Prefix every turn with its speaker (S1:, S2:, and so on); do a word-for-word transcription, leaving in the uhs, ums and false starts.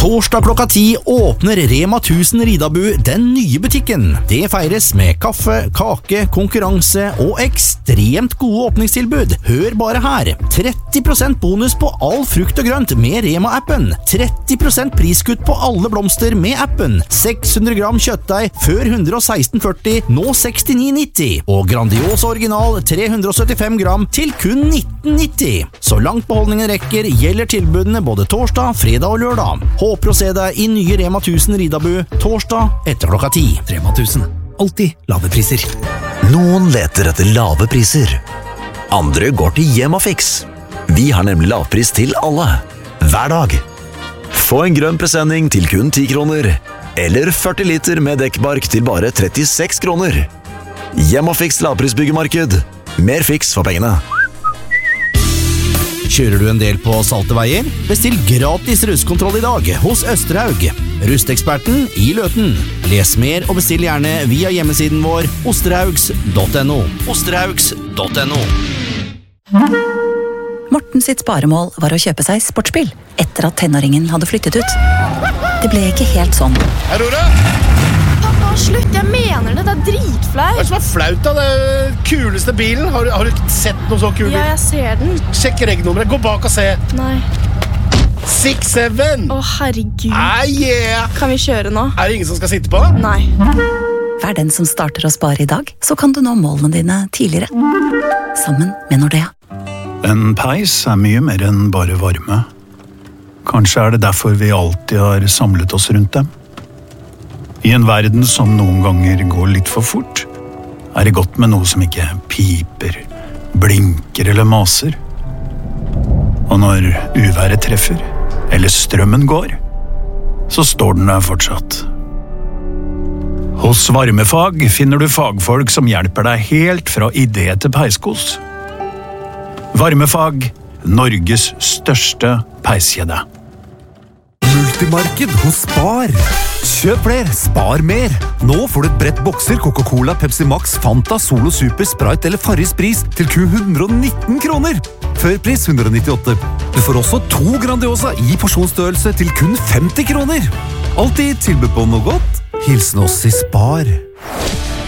S1: Torsdag klokka ti åpner Rema tusen Ridabu den nye butikken. Det feires med kaffe, kake, konkurranse og ekstremt gode åpningstilbud. Hør bare her. tretti prosent bonus på all frukt og grønt med Rema-appen. tretti prosent priskutt på alle blomster med appen. seks hundre gram kjøttdeig før ett hundre og seksten førti, nå sekstini nitti. Og Grandiosa original tre hundre og syttifem gram til kun nitten nitti. Så langt beholdningen rekker gjelder tilbudene både torsdag, fredag og lørdag. Håper å se deg i nye Rema tusen Ridabu torsdag etter klokka ti.
S2: Rema tusen. Alltid lave priser.
S3: Noen leter etter lave priser. Andre går til Hjemmafix. Vi har nemlig lavpris til alle. Hver dag. Få en grønn presenning til kun ti kroner. Eller førti liter med dekkbark til bare trettiseks kroner. Hjemmafix lavprisbyggemarked. Mer fiks for pengene.
S1: Kjører du en del på salte veier? Bestill gratis rustkontroll i dag hos Østerhaug. Rusteksperten i Løten. Les mer og bestill gjerne via hjemmesiden vår osterhaugs punktum no. osterhaugs punktum no.
S4: Morten sitt sparemål var å kjøpe seg sportsbil etter at tenåringen hadde flyttet ut. Det ble ikke helt sånn.
S5: Her, Rora!
S6: Pappa, slutt, jeg mener det, det er dritflaut.
S5: Hva er det som er flaut da? Det er kuleste bilen. Har, har du sett noe så kul bil?
S6: Ja, jeg ser den.
S5: Sjekk regnummeret, gå bak og se.
S6: Nei.
S5: seks syv.
S6: Å, herregud.
S5: Ah, yeah.
S6: Kan vi kjøre nå?
S5: Er det ingen som skal sitte på?
S6: Nei.
S4: Vær den som starter å spare i dag, så kan du nå målene dine tidligere. Sammen med Nordea.
S7: En peis er mye mer enn bare varme. Kanskje er det derfor vi alltid har samlet oss rundt dem. I en verden som noen ganger går litt for fort, er det godt med noe som ikke piper, blinker eller maser. Og når uværet treffer, eller strømmen går, så står den der fortsatt. Hos Varmefag finner du fagfolk som hjelper deg helt fra idé til peiskos. Varmefag, Norges største peiskjede.
S2: Multimarked hos Spar. Kjøp flere, spar mer. Nå får du et brett bokser Coca-Cola, Pepsi Max, Fanta, Solo Super, Sprite eller Farris Pris til kun hundre og nitten kroner. Før pris hundre og nittiåtte. Du får også to Grandiosa i porsjonsstørrelse til kun femti kroner. Alltid tilbud på noe godt. Hilsen oss i Spar.